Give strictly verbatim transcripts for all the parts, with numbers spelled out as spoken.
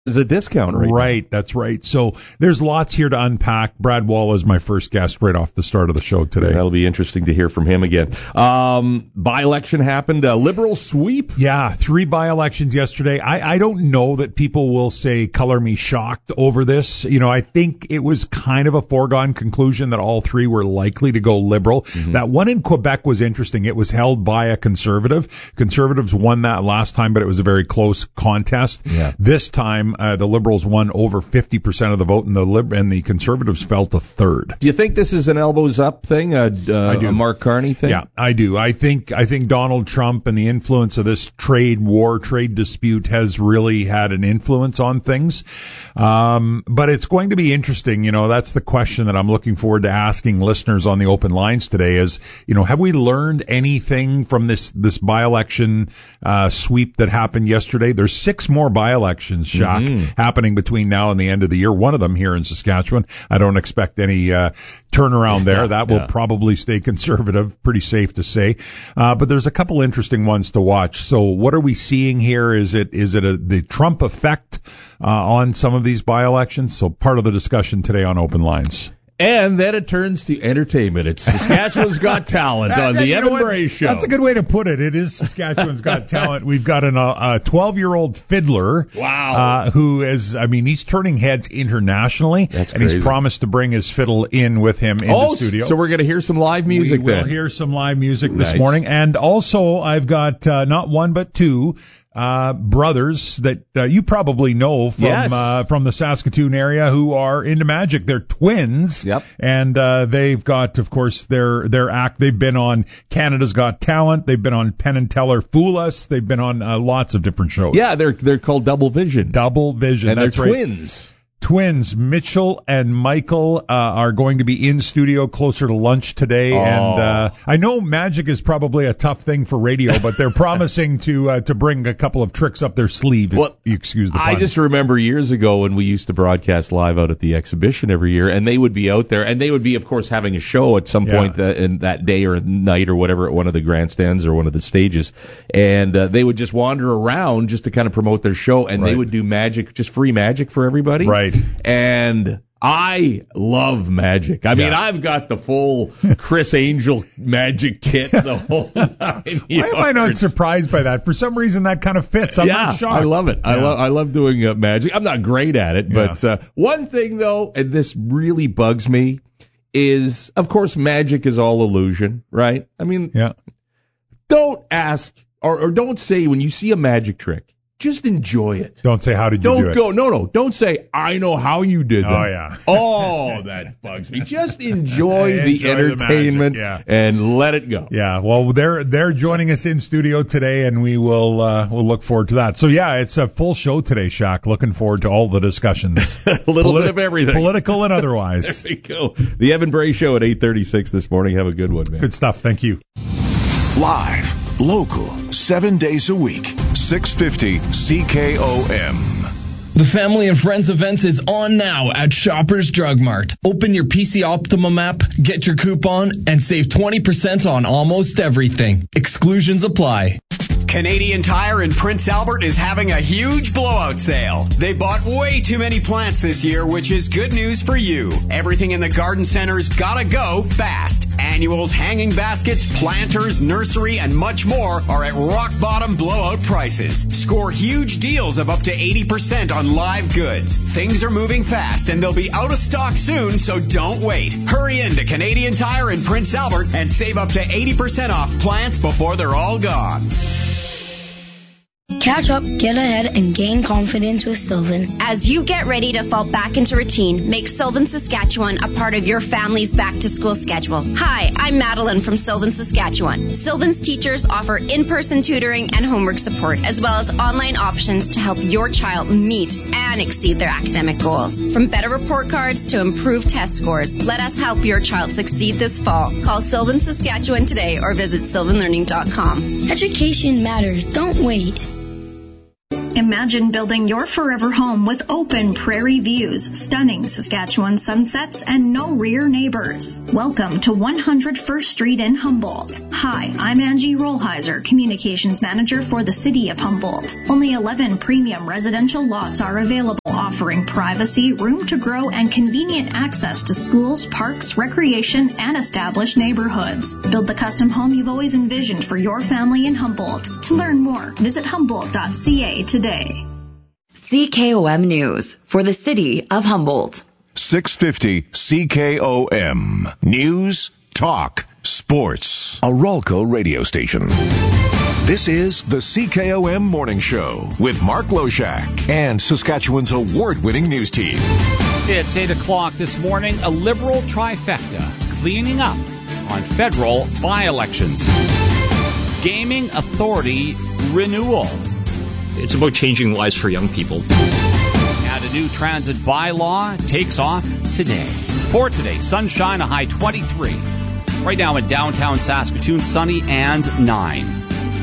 is a discount right Right, now. That's right. So there's lots here to unpack. Brad Wall is my first guest right off the start of the show today. That'll be interesting to hear from him again. Um, by-election happened, a Liberal sweep? Yeah, three by-elections yesterday. I, I don't know that people will say color me shocked over this. You know, I think it was kind of a foregone conclusion that all three were likely to go Liberal. Mm-hmm. That one in Quebec was interesting. It was held by a Conservative. Conservatives won that last time, but it was a very close contest. Yeah. This time, Uh, the Liberals won over fifty percent of the vote, and the Lib- and the Conservatives fell to third. Do you think this is an elbows up thing, a, uh, I do. a Mark Carney thing? Yeah, I do. I think I think Donald Trump and the influence of this trade war, trade dispute has really had an influence on things. Um, but it's going to be interesting. You know, that's the question that I'm looking forward to asking listeners on the open lines today is, you know, have we learned anything from this, this by-election, uh, sweep that happened yesterday? There's six more by-elections, Jacques, mm-hmm. happening between now and the end of the year. One of them here in Saskatchewan. I don't expect any, uh, turnaround there. That will yeah. probably stay Conservative. Pretty safe to say. Uh, but there's a couple interesting ones to watch. So what are we seeing here? Is it, is it a, the Trump effect, uh, on some of these by-elections? So part of the discussion today on Open Lines. And then it turns to entertainment. It's Saskatchewan's Got Talent on the Evan Bray Show. That's a good way to put it. It is Saskatchewan's Got Talent. We've got an, uh, a twelve-year-old fiddler. Wow. Uh, who is, I mean, he's turning heads internationally. That's and crazy. He's promised to bring his fiddle in with him in oh, the studio. So we're going to hear some live music we then. We'll hear some live music this nice. morning. And also, I've got uh, not one but two uh brothers that uh, you probably know from yes. uh, from the Saskatoon area who are into magic. They're twins. Yep. And uh they've got, of course, their their act. They've been on Canada's Got Talent. They've been on Penn and Teller Fool Us. They've been on uh, lots of different shows. Yeah, they're they're called Double Vision. Double Vision. And that's they're right. twins. Twins, Mitchell and Michael, uh, are going to be in studio closer to lunch today. Oh. And, uh, I know magic is probably a tough thing for radio, but they're promising to, uh, to bring a couple of tricks up their sleeve, well, if you excuse the pun. I just remember years ago when we used to broadcast live out at the exhibition every year, and they would be out there, and they would be, of course, having a show at some Yeah. point that, in that day or night or whatever at one of the grandstands or one of the stages. And, uh, they would just wander around just to kind of promote their show, and Right. they would do magic, just free magic for everybody. Right. And And I love magic. I mean, Yeah. I've got the full Chris Angel magic kit, the whole nine Why am I not yards. surprised by that? For some reason, that kind of fits. I'm yeah, not shocked. I love it. I Yeah. love I love doing uh, magic. I'm not great at it, but Yeah. uh, one thing though, and this really bugs me, is of course magic is all illusion, right? I mean, Yeah. don't ask or, or don't say when you see a magic trick. Just enjoy it. Don't say, how did you Don't do it? go, no, no. Don't say, I know how you did that. Oh, yeah. Oh, that bugs me. Just enjoy, Enjoy the the entertainment magic, and let it go. Yeah, well, they're they're joining us in studio today, and we will uh, we'll look forward to that. So yeah, it's a full show today, Shaq. Looking forward to all the discussions, a little Politi- bit of everything, political and otherwise. There we go. The Evan Bray Show at eight thirty-six this morning. Have a good one, man. Good stuff. Thank you. Live, local, seven days a week, six fifty C K O M. The Family and Friends event is on now at Shoppers Drug Mart. Open your P C Optimum app, get your coupon, and save twenty percent on almost everything. Exclusions apply. Canadian Tire in Prince Albert is having a huge blowout sale. They bought way too many plants this year, which is good news for you. Everything in the garden center's gotta go fast. Annuals, hanging baskets, planters, nursery, and much more are at rock bottom blowout prices. Score huge deals of up to eighty percent on live goods. Things are moving fast and they'll be out of stock soon, so don't wait. Hurry into Canadian Tire in Prince Albert and save up to eighty percent off plants before they're all gone. Catch up, get ahead, and gain confidence with Sylvan. As you get ready to fall back into routine, make Sylvan Saskatchewan a part of your family's back-to-school schedule. Hi, I'm Madeline from Sylvan Saskatchewan. Sylvan's teachers offer in-person tutoring and homework support, as well as online options to help your child meet and exceed their academic goals. From better report cards to improved test scores, let us help your child succeed this fall. Call Sylvan Saskatchewan today or visit sylvan learning dot com. Education matters. Don't wait. Imagine building your forever home with open prairie views, stunning Saskatchewan sunsets, and no rear neighbors. Welcome to one hundred First Street in Humboldt. Hi, I'm Angie Rollheiser, Communications Manager for the City of Humboldt. Only eleven premium residential lots are available, offering privacy, room to grow, and convenient access to schools, parks, recreation, and established neighborhoods. Build the custom home you've always envisioned for your family in Humboldt. To learn more, visit humboldt dot c a today. C K O M News for the City of Humboldt. six fifty C K O M. News, talk, sports. A Ralco radio station. This is the C K O M Morning Show with Mark Loshak and Saskatchewan's award-winning news team. It's eight o'clock this morning. A Liberal trifecta cleaning up on federal by-elections. Gaming Authority renewal. It's about changing lives for young people. And a new transit bylaw takes off today. For today, sunshine, a high twenty-three. Right now in downtown Saskatoon, sunny and nine.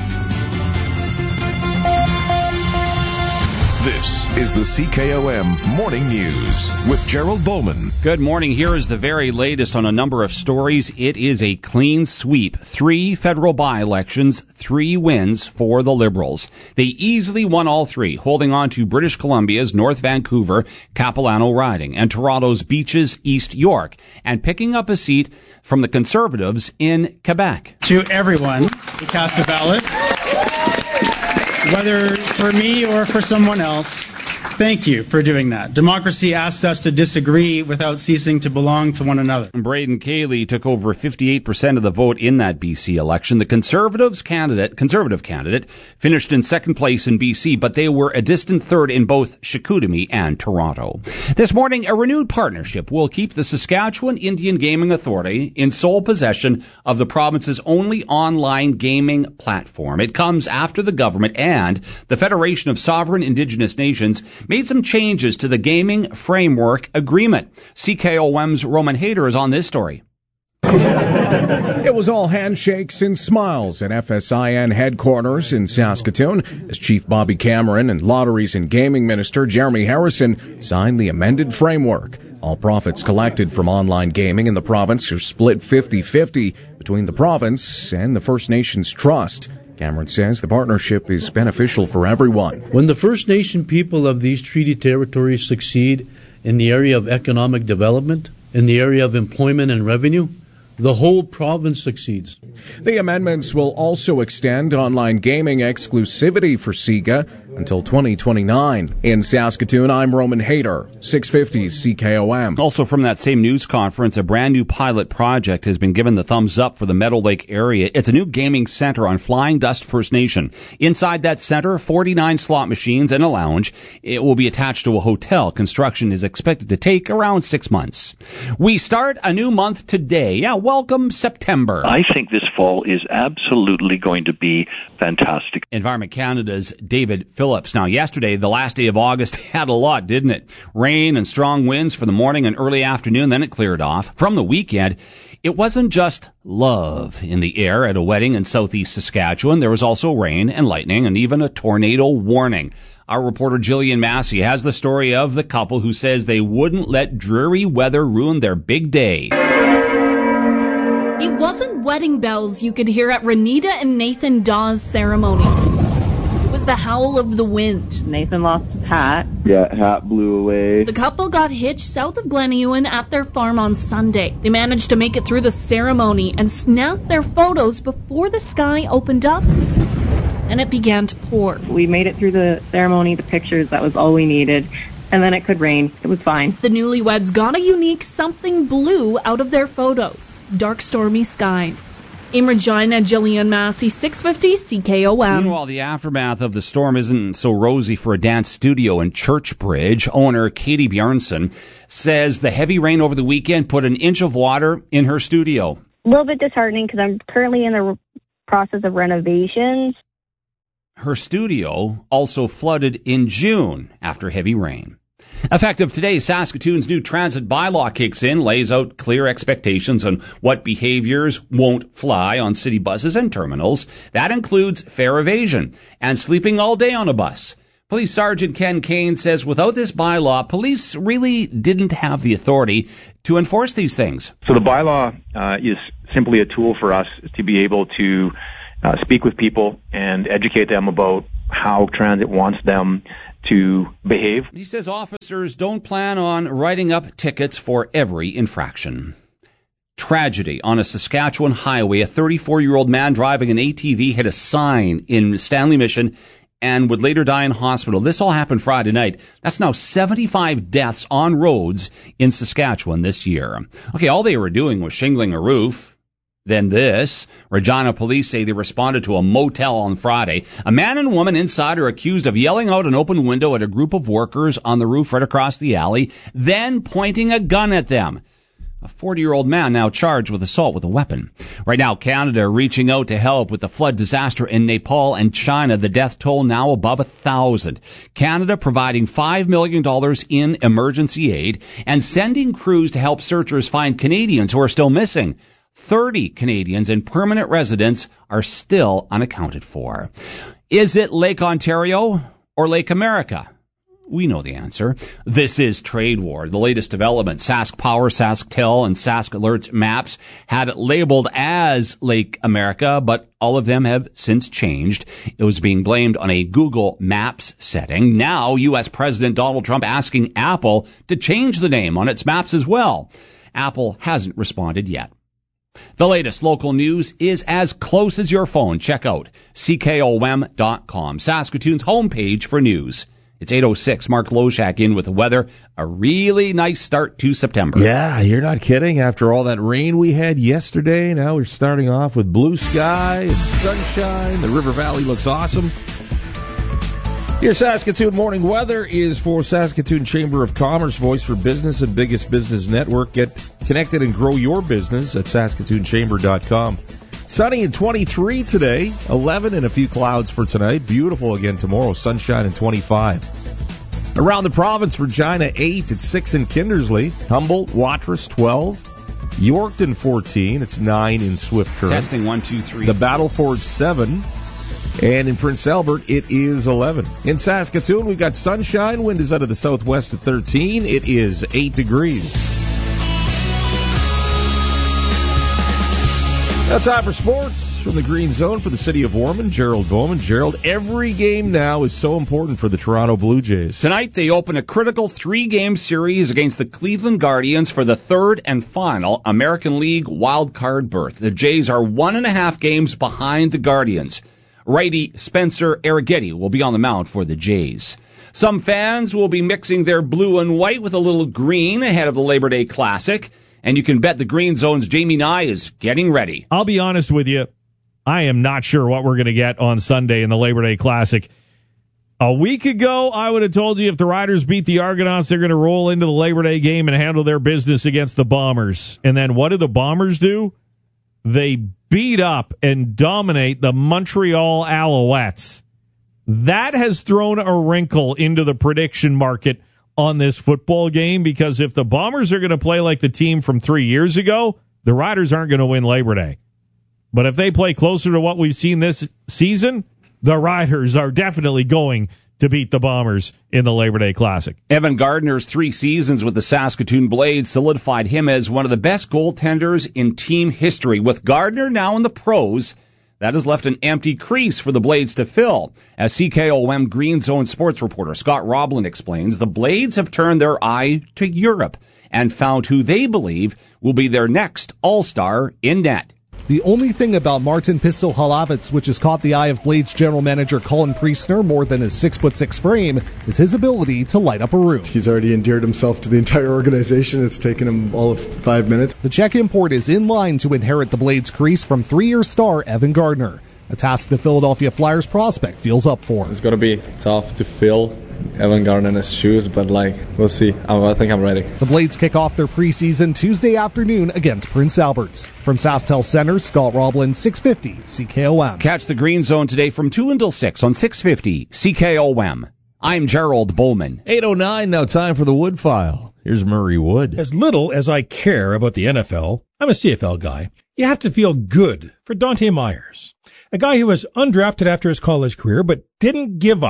This is the C K O M Morning News with Gerald Bowman. Good morning. Here is the very latest on a number of stories. It is a clean sweep. Three federal by-elections, three wins for the Liberals. They easily won all three, holding on to British Columbia's North Vancouver Capilano riding and Toronto's Beaches East York, and picking up a seat from the Conservatives in Quebec. To everyone who cast a ballot, whether for me or for someone else, thank you for doing that. Democracy asks us to disagree without ceasing to belong to one another. Braden Cayley took over fifty-eight percent of the vote in that B C election. The Conservatives candidate, Conservative candidate finished in second place in B C, but they were a distant third in both Chicoutimi and Toronto. This morning, a renewed partnership will keep the Saskatchewan Indian Gaming Authority in sole possession of the province's only online gaming platform. It comes after the government and the Federation of Sovereign Indigenous Nations made some changes to the Gaming Framework Agreement. C K O M's Roman Hayter is on this story. It was all handshakes and smiles at F S I N headquarters in Saskatoon as Chief Bobby Cameron and Lotteries and Gaming Minister Jeremy Harrison signed the amended framework. All profits collected from online gaming in the province are split fifty-fifty between the province and the First Nations Trust. Cameron says the partnership is beneficial for everyone. When the First Nation people of these treaty territories succeed in the area of economic development, in the area of employment and revenue, the whole province succeeds. The amendments will also extend online gaming exclusivity for SIGA until twenty twenty-nine. In Saskatoon, I'm Roman Hayter, six fifty C K O M. Also from that same news conference, a brand new pilot project has been given the thumbs up for the Meadow Lake area. It's a new gaming center on Flying Dust First Nation. Inside that center, forty-nine slot machines and a lounge. It will be attached to a hotel. Construction is expected to take around six months. We start a new month today. Yeah, welcome September. I think this fall is absolutely going to be fantastic. Environment Canada's David Phillips. Now, yesterday, the last day of August, had a lot, didn't it? Rain and strong winds for the morning and early afternoon, then it cleared off. From the weekend, it wasn't just love in the air at a wedding in southeast Saskatchewan. There was also rain and lightning and even a tornado warning. Our reporter Jillian Massey has the story of the couple who says they wouldn't let dreary weather ruin their big day. It wasn't wedding bells you could hear at Renita and Nathan Dawes' ceremony. It was the howl of the wind. Nathan lost his hat. Yeah, hat blew away. The couple got hitched south of Glenewan at their farm on Sunday. They managed to make it through the ceremony and snapped their photos before the sky opened up and it began to pour. We made it through the ceremony, the pictures, that was all we needed. And then it could rain. It was fine. The newlyweds got a unique something blue out of their photos. Dark, stormy skies. In Regina, Jillian Massey, six fifty C K O M. Meanwhile, the aftermath of the storm isn't so rosy for a dance studio in Churchbridge. Owner Katie Bjornson says the heavy rain over the weekend put an inch of water in her studio. A little bit disheartening because I'm currently in the re- process of renovations. Her studio also flooded in June after heavy rain. Effective today, Saskatoon's new transit bylaw kicks in, lays out clear expectations on what behaviors won't fly on city buses and terminals. That includes fare evasion and sleeping all day on a bus. Police Sergeant Ken Kane says without this bylaw, police really didn't have the authority to enforce these things. So the bylaw uh, is simply a tool for us to be able to uh, speak with people and educate them about how transit wants them to behave. He says officers don't plan on writing up tickets for every infraction. Tragedy on a Saskatchewan highway. A thirty-four-year-old man driving an A T V hit a sign in Stanley Mission and would later die in hospital. This all happened Friday night. That's now seventy-five deaths on roads in Saskatchewan this year. Okay, all they were doing was shingling a roof. Then this. Regina police say they responded to a motel on Friday. A man and woman inside are accused of yelling out an open window at a group of workers on the roof right across the alley, then pointing a gun at them. A forty-year-old man now charged with assault with a weapon. Right now, Canada reaching out to help with the flood disaster in Nepal and China. The death toll now above a thousand. Canada providing five million dollars in emergency aid and sending crews to help searchers find Canadians who are still missing. thirty Canadians and permanent residents are still unaccounted for. Is it Lake Ontario or Lake America? We know the answer. This is Trade War. The latest development. Sask Power, SaskTel, and Sask Alerts maps had it labeled as Lake America, but all of them have since changed. It was being blamed on a Google Maps setting. Now, U S President Donald Trump asking Apple to change the name on its maps as well. Apple hasn't responded yet. The latest local news is as close as your phone. Check out C K O M dot com, Saskatoon's homepage for news. It's eight oh six. Mark Loshak in with the weather. A really nice start to September. Yeah, you're not kidding. After all that rain we had yesterday, now we're starting off with blue sky and sunshine. The River Valley looks awesome. Your Saskatoon morning weather is for Saskatoon Chamber of Commerce, voice for business and biggest business network. Get connected and grow your business at Saskatoon Chamber dot com. Sunny and twenty-three today, eleven and a few clouds for tonight. Beautiful again tomorrow, sunshine and twenty-five. Around the province, Regina eight, it's six in Kindersley. Humboldt, Watrous twelve. Yorkton fourteen, it's nine in Swift Current. Testing one, two, three. The Battleford seven. And in Prince Albert, it is eleven. In Saskatoon, we've got sunshine. Wind is out of the southwest at thirteen. It is eight degrees. Now time for sports from the Green Zone for the city of Ormond. Gerald Bowman. Gerald, every game now is so important for the Toronto Blue Jays. Tonight, they open a critical three-game series against the Cleveland Guardians for the third and final American League wildcard berth. The Jays are one and a half games behind the Guardians. Righty Spencer Arrighetti will be on the mound for the Jays. Some fans will be mixing their blue and white with a little green ahead of the Labor Day Classic. And you can bet the Green Zone's Jamie Nye is getting ready. I'll be honest with you. I am not sure what we're going to get on Sunday in the Labor Day Classic. A week ago, I would have told you if the Riders beat the Argonauts, they're going to roll into the Labor Day game and handle their business against the Bombers. And then what do the Bombers do? They beat up and dominate the Montreal Alouettes. That has thrown a wrinkle into the prediction market on this football game, because if the Bombers are going to play like the team from three years ago, the Riders aren't going to win Labor Day. But if they play closer to what we've seen this season, the Riders are definitely going to beat the Bombers in the Labor Day Classic. Evan Gardner's three seasons with the Saskatoon Blades solidified him as one of the best goaltenders in team history. With Gardner now in the pros, that has left an empty crease for the Blades to fill. As C K O M Green Zone sports reporter Scott Roblin explains, the Blades have turned their eye to Europe and found who they believe will be their next all-star in net. The only thing about Martin Pistol-Halavitz which has caught the eye of Blades general manager Colin Priestner more than his six foot six frame is his ability to light up a room. He's already endeared himself to the entire organization. It's taken him all of five minutes. The Czech import is in line to inherit the Blades crease from three-year star Evan Gardner, a task the Philadelphia Flyers prospect feels up for. It's going to be tough to fill Evan Gardner's shoes, but like we'll see. I think I'm ready. The Blades kick off their preseason Tuesday afternoon against Prince Albert. From SaskTel Center, Scott Roblin, six fifty C K O M. Catch the Green Zone today from two until six on six fifty C K O M. I'm Gerald Bowman. eight oh nine, now time for the Wood File. Here's Murray Wood. As little as I care about the N F L, I'm a C F L guy. You have to feel good for Dante Myers, a guy who was undrafted after his college career but didn't give up.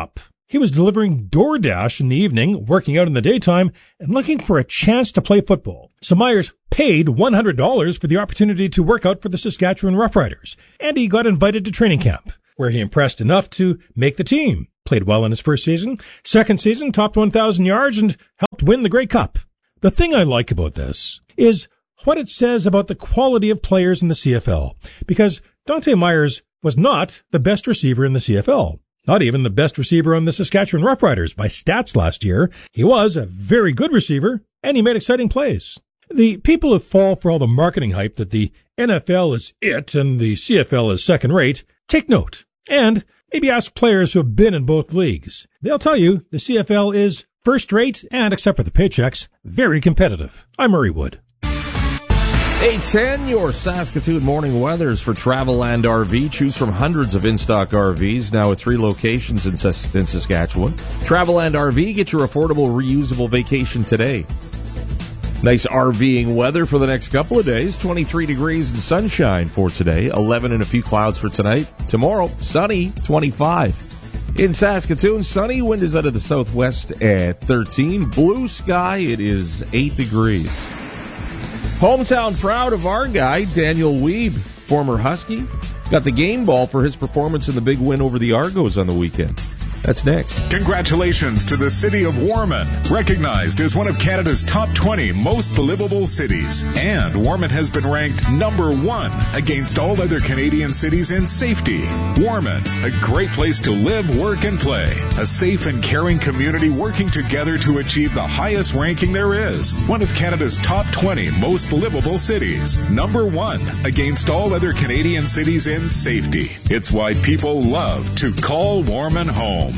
He was delivering DoorDash in the evening, working out in the daytime, and looking for a chance to play football. So Myers paid one hundred dollars for the opportunity to work out for the Saskatchewan Roughriders, and he got invited to training camp, where he impressed enough to make the team. Played well in his first season. Second season, topped one thousand yards and helped win the Grey Cup. The thing I like about this is what it says about the quality of players in the C F L, because Dante Myers was not the best receiver in the C F L. Not even the best receiver on the Saskatchewan Roughriders by stats last year. He was a very good receiver, and he made exciting plays. The people who fall for all the marketing hype that the N F L is it and the C F L is second rate, take note. And maybe ask players who have been in both leagues. They'll tell you the C F L is first rate and, except for the paychecks, very competitive. I'm Murray Wood. eight ten, your Saskatoon morning weathers for Travelland R V. Choose from hundreds of in-stock R Vs, now at three locations in, Sas- in Saskatchewan. Travelland R V, get your affordable, reusable vacation today. Nice RVing weather for the next couple of days. twenty-three degrees and sunshine for today. eleven and a few clouds for tonight. Tomorrow, sunny, twenty-five. In Saskatoon, sunny. Wind is out of the southwest at thirteen. Blue sky, it is eight degrees. Hometown proud of our guy, Daniel Wiebe, former Husky. Got the game ball for his performance in the big win over the Argos on the weekend. That's next. Congratulations to the city of Warman, recognized as one of Canada's top twenty most livable cities. And Warman has been ranked number one against all other Canadian cities in safety. Warman, a great place to live, work, and play. A safe and caring community working together to achieve the highest ranking there is. One of Canada's top twenty most livable cities. Number one against all other Canadian cities in safety. It's why people love to call Warman home.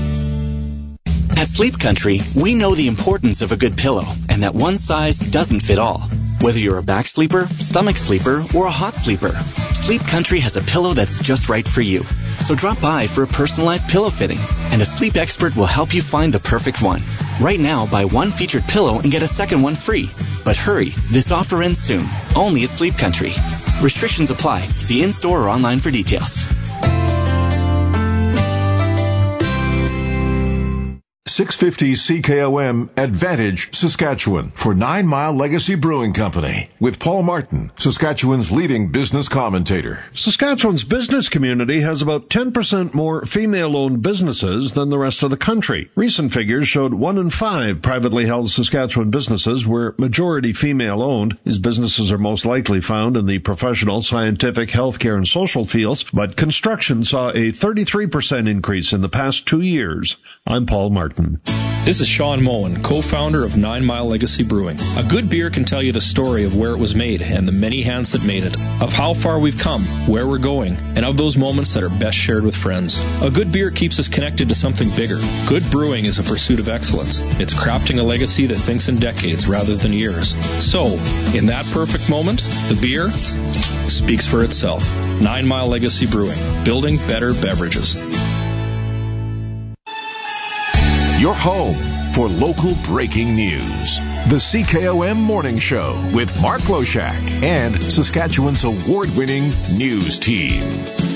At Sleep Country, we know the importance of a good pillow and that one size doesn't fit all. Whether you're a back sleeper, stomach sleeper, or a hot sleeper, Sleep Country has a pillow that's just right for you. So drop by for a personalized pillow fitting, and a sleep expert will help you find the perfect one. Right now, buy one featured pillow and get a second one free. But hurry, this offer ends soon, only at Sleep Country. Restrictions apply. See in-store or online for details. six fifty C K O M Advantage, Saskatchewan, for Nine Mile Legacy Brewing Company, with Paul Martin, Saskatchewan's leading business commentator. Saskatchewan's business community has about ten percent more female-owned businesses than the rest of the country. Recent figures showed one in five privately held Saskatchewan businesses were majority female-owned. These businesses are most likely found in the professional, scientific, healthcare, and social fields, but construction saw a thirty-three percent increase in the past two years. I'm Paul Martin. This is Sean Moen, co-founder of Nine Mile Legacy Brewing. A good beer can tell you the story of where it was made and the many hands that made it, of how far we've come, where we're going, and of those moments that are best shared with friends. A good beer keeps us connected to something bigger. Good brewing is a pursuit of excellence. It's crafting a legacy that thinks in decades rather than years. So, in that perfect moment, the beer speaks for itself. Nine Mile Legacy Brewing, building better beverages. Your home for local breaking news. The C K O M Morning Show with Mark Loshak and Saskatchewan's award-winning news team.